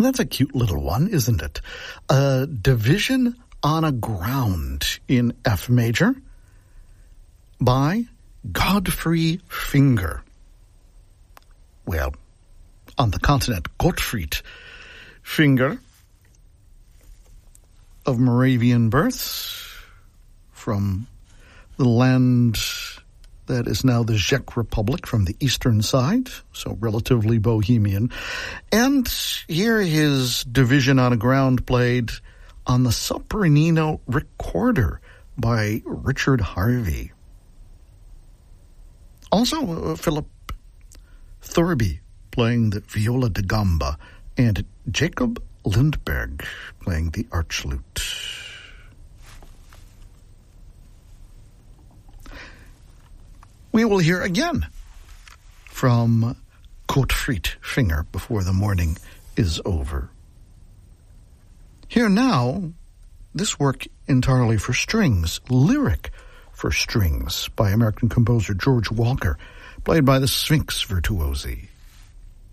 That's a cute little one, isn't it? A Division on a Ground in F major by Godfrey Finger. Well, on the continent, Gottfried Finger, of Moravian birth, from the land that is now the Czech Republic, from the eastern side, so relatively bohemian. And here his Division on a Ground played on the sopranino recorder by Richard Harvey. Also, Philip Thurby playing the viola da gamba, and Jacob Lindberg playing the archlute. We will hear again from Gottfried Finger before the morning is over. Here now, this work entirely for strings, lyric for strings, by American composer George Walker, played by the Sphinx Virtuosi.